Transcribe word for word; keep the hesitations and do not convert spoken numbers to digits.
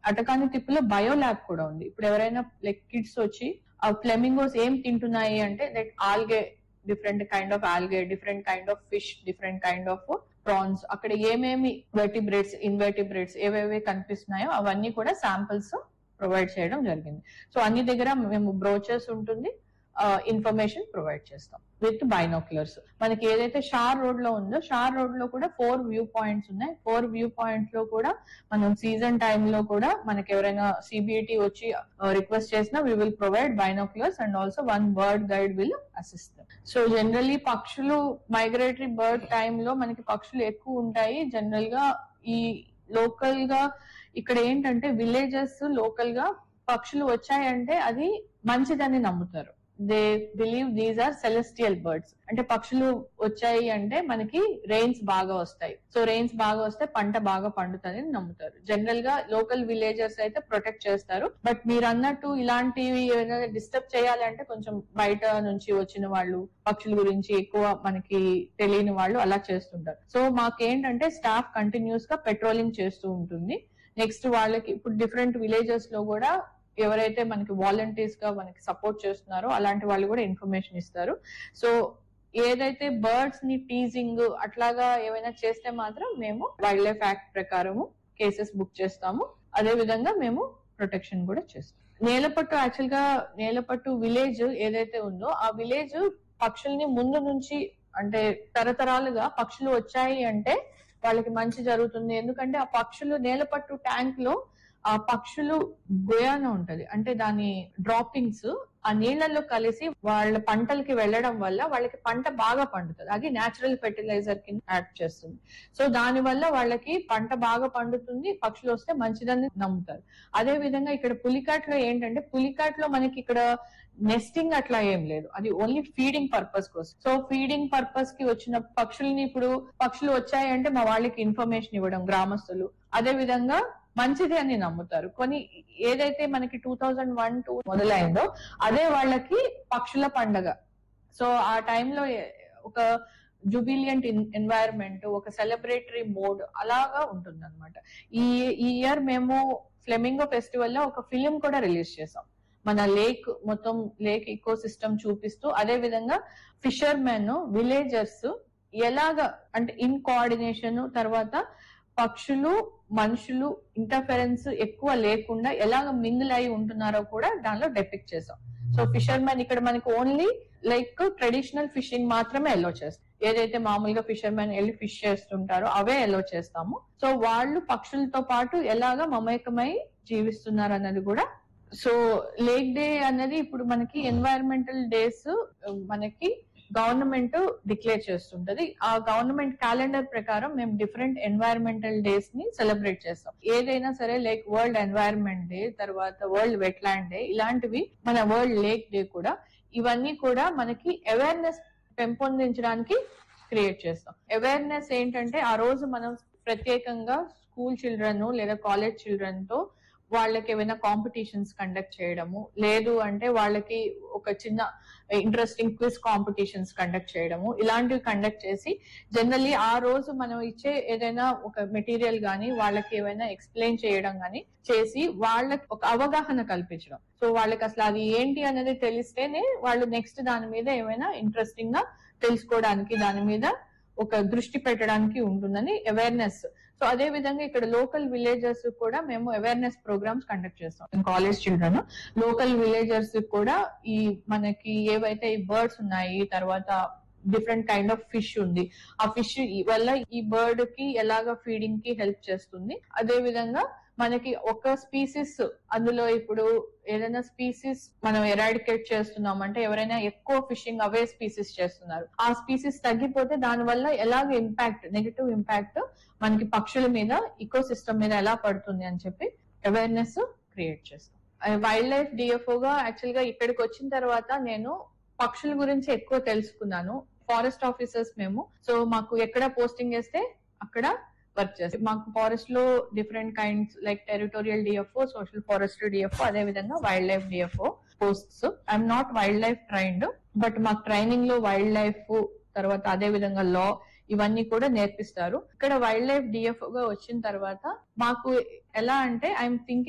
అటకాని తిప్పులో bio lab కూడా ఉంది. ఇప్పుడు ఎవరైనా లైక్ కిడ్స్ వచ్చి ఆ ఫ్లెమింగోస్ ఏం తింటున్నాయి అంటే like algae, different kind of algae, different kind of fish, different kind of prawns, అక్కడ ఏమేమి వెర్టిబ్రేట్స్, ఇన్వెర్టిబ్రేట్స్ ఏవేవి కనిపిస్తున్నాయో అవన్నీ కూడా శాంపిల్స్ ప్రొవైడ్ చేయడం జరిగింది. సో అన్ని దగ్గర మేము బ్రోచర్స్ ఉంటుంది, ఇన్ఫర్మేషన్ ప్రొవైడ్ చేస్తాం విత్ బైనోక్యులర్స్. మనకి ఏదైతే షార్ రోడ్ లో ఉందో షార్ రోడ్ లో కూడా ఫోర్ వ్యూ పాయింట్స్ ఉన్నాయి. ఫోర్ వ్యూ పాయింట్స్ లో కూడా మనం సీజన్ టైమ్ లో కూడా మనకి ఎవరైనా సిబిఐటి వచ్చి రిక్వెస్ట్ చేసినా we will provide binoculars and also one bird guide will assist. So generally పక్షులు మైగ్రేటరీ బర్డ్ టైమ్ లో మనకి పక్షులు ఎక్కువ ఉంటాయి. జనరల్ గా ఈ లోకల్ గా ఇక్కడ ఏంటంటే విలేజెస్ లోకల్ గా పక్షులు వచ్చాయంటే అది మంచిదని నమ్ముతారు. They believe these are celestial birds. అంటే పక్షులు వచ్చాయి అంటే మనకి రెయిన్స్ బాగా వస్తాయి, సో రెయిన్స్ బాగా వస్తే పంట బాగా పండుతుంది నమ్ముతారు. జనరల్ గా లోకల్ విలేజర్స్ అయితే ప్రొటెక్ట్ చేస్తారు. బట్ మీరు అన్నట్టు ఇలాంటివి ఏమైనా డిస్టర్బ్ చేయాలంటే కొంచెం బయట నుంచి వచ్చిన వాళ్ళు, పక్షుల గురించి ఎక్కువ మనకి తెలియని వాళ్ళు అలా చేస్తుంటారు. సో మాకేంటంటే స్టాఫ్ కంటిన్యూస్ గా పెట్రోలింగ్ చేస్తూ ఉంటుంది. నెక్స్ట్ వాళ్ళకి ఇప్పుడు డిఫరెంట్ విలేజెస్ లో కూడా ఎవరైతే మనకి వాలంటీర్స్ గా మనకి సపోర్ట్ చేస్తున్నారో అలాంటి వాళ్ళు కూడా ఇన్ఫర్మేషన్ ఇస్తారు. సో ఏదైతే బర్డ్స్ ని టీజింగ్ అట్లాగా ఏమైనా చేస్తే మాత్రం మేము వైల్డ్ లైఫ్ యాక్ట్ ప్రకారము కేసెస్ బుక్ చేస్తాము. అదే విధంగా మేము ప్రొటెక్షన్ కూడా చేస్తాం. నేలపట్టు యాక్చువల్ గా నేలపట్టు విలేజ్ ఏదైతే ఉందో ఆ విలేజ్ పక్షుల్ని ముందు నుంచి అంటే తరతరాలుగా పక్షులు వచ్చాయి అంటే వాళ్ళకి మంచి జరుగుతుంది. ఎందుకంటే ఆ పక్షులు నేలపట్టు ట్యాంక్ లో ఆ పక్షులు గోయాన ఉంటది, అంటే దాని డ్రాపింగ్స్ ఆ నీళ్లలో కలిసి వాళ్ళ పంటలకి వెళ్ళడం వల్ల వాళ్ళకి పంట బాగా పండుతుంది. అది నేచురల్ ఫెర్టిలైజర్ కింద యాడ్ చేస్తుంది. సో దాని వల్ల వాళ్ళకి పంట బాగా పండుతుంది, పక్షులు వస్తే మంచిదని నమ్ముతారు. అదే విధంగా ఇక్కడ పులికాట్ లో ఏంటంటే పులికాట్ లో మనకి ఇక్కడ నెస్టింగ్ అట్లా ఏం లేదు, అది ఓన్లీ ఫీడింగ్ పర్పస్ కోసం. సో ఫీడింగ్ పర్పస్ కి వచ్చిన పక్షుల్ని ఇప్పుడు పక్షులు వచ్చాయంటే మా వాళ్ళకి ఇన్ఫర్మేషన్ ఇవ్వడం గ్రామస్తులు, అదే విధంగా మంచిది అని నమ్ముతారు. కొన్ని ఏదైతే మనకి టూ థౌజండ్ వన్ టూ మొదలైందో అదే వాళ్ళకి పక్షుల పండగ. సో ఆ టైంలో ఒక జుబిలియంట్ ఎన్వైరన్మెంట్, ఒక సెలబ్రేటరీ మోడ్ అలాగా ఉంటుంది అనమాట. ఈ ఇయర్ మేము ఫ్లెమింగో ఫెస్టివల్ లో ఒక ఫిలిం కూడా రిలీజ్ చేసాం, మన లేక్ మొత్తం లేక్ ఈకో సిస్టమ్ చూపిస్తూ, అదే విధంగా ఫిషర్ మెన్ విలేజర్స్ ఎలాగా అంటే ఇన్ కోఆర్డినేషన్, తర్వాత పక్షులు మనుషులు ఇంటర్ఫరెన్స్ ఎక్కువ లేకుండా ఎలాగ మింగిల్ అయి ఉంటున్నారో కూడా దానిలో డెపిక్ట్ చేసాం. సో ఫిషర్ మ్యాన్ ఇక్కడ మనకి ఓన్లీ లైక్ ట్రెడిషనల్ ఫిషింగ్ మాత్రమే ఎల్లో చేస్తాం. ఏదైతే మామూలుగా ఫిషర్ మ్యాన్ వెళ్ళి ఫిష్ చేస్తుంటారో అవే ఎల్లో చేస్తాము. సో వాళ్ళు పక్షులతో పాటు ఎలాగ మమేకమై జీవిస్తున్నారు అన్నది కూడా. సో లేక్ డే అనేది ఇప్పుడు మనకి ఎన్వైరన్మెంటల్ డేస్ మనకి గవర్నమెంట్ డిక్లేర్ చేస్తుంటది. ఆ గవర్నమెంట్ క్యాలెండర్ ప్రకారం మేము డిఫరెంట్ ఎన్వైరన్మెంటల్ డేస్ ని సెలబ్రేట్ చేస్తాం. ఏదైనా సరే లైక్ వరల్డ్ ఎన్వైరన్మెంట్ డే, తర్వాత వరల్డ్ వెట్లాండ్ డే, ఇలాంటివి మన వరల్డ్ లేక్ డే కూడా, ఇవన్నీ కూడా మనకి అవేర్నెస్ పెంపొందించడానికి క్రియేట్ చేస్తాం. అవేర్నెస్ ఏంటంటే ఆ రోజు మనం ప్రత్యేకంగా స్కూల్ చిల్డ్రన్ లేదా కాలేజ్ చిల్డ్రన్ తో వాళ్ళకి ఏమైనా కాంపిటీషన్స్ కండక్ట్ చేయడము, లేదు అంటే వాళ్ళకి ఒక చిన్న ఇంట్రెస్టింగ్ క్విజ్ కాంపిటీషన్స్ కండక్ట్ చేయడము, ఇలాంటివి కండక్ట్ చేసి జనరల్లీ ఆ రోజు మనం ఇచ్చే ఏదైనా ఒక మెటీరియల్ గానీ వాళ్ళకి ఏమైనా ఎక్స్ప్లెయిన్ చేయడం గానీ చేసి వాళ్ళకి ఒక అవగాహన కల్పించడం. సో వాళ్ళకి అసలు అది ఏంటి అనేది తెలిస్తేనే వాళ్ళు నెక్స్ట్ దాని మీద ఏమైనా ఇంట్రెస్టింగ్ గా తెలుసుకోవడానికి, దాని మీద ఒక దృష్టి పెట్టడానికి ఉంటుందని అవేర్నెస్. సో అదే విధంగా ఇక్కడ లోకల్ విలేజర్స్ కూడా మేము అవేర్నెస్ ప్రోగ్రామ్స్ కండక్ట్ చేస్తాం. కాలేజ్ చిల్డ్రన్ లోకల్ విలేజర్స్ కూడా ఈ మనకి ఏవైతే ఈ బర్డ్స్ ఉన్నాయి, తర్వాత డిఫరెంట్ కైండ్ ఆఫ్ ఫిష్ ఉంది, ఆ ఫిష్ వల్ల ఈ బర్డ్ కి ఎలాగ ఫీడింగ్ కి హెల్ప్ చేస్తుంది. అదే విధంగా మనకి ఒక స్పీసీస్ అందులో ఇప్పుడు ఏదైనా స్పీసీస్ మనం ఎరాడికేట్ చేస్తున్నాం అంటే ఎవరైనా ఎక్కువ ఫిషింగ్ అవే స్పీసీస్ చేస్తున్నారు, ఆ స్పీసీస్ తగ్గిపోతే దాని వల్ల ఎలాగ ఇంపాక్ట్, నెగటివ్ ఇంపాక్ట్ మనకి పక్షుల మీద, ఈకో సిస్టమ్ మీద ఎలా పడుతుంది అని చెప్పి అవేర్నెస్ క్రియేట్ చేస్తాం. వైల్డ్ లైఫ్ డిఎఫ్ఓ గా యాక్చువల్ గా ఇక్కడికి వచ్చిన తర్వాత నేను పక్షుల గురించి ఎక్కువ తెలుసుకున్నాను. ఫారెస్ట్ ఆఫీసర్స్ మేము, సో మాకు ఎక్కడ పోస్టింగ్ వేస్తే అక్కడ వర్క్ చేస్తాం. మాకు ఫారెస్ట్ లో different kinds like territorial DFO, social forestry DFO, అదే విధంగా wild life DFO posts. I'm not wild life trained, but మాకు ట్రైనింగ్ లో వైల్డ్ లైఫ్, తర్వాత అదే విధంగా లా, ఇవన్నీ కూడా నేర్పిస్తారు. ఇక్కడ వైల్డ్ లైఫ్ డిఎఫ్ఓ గా వచ్చిన తర్వాత మాకు ఎలా అంటే ఐఎమ్ థింకింగ్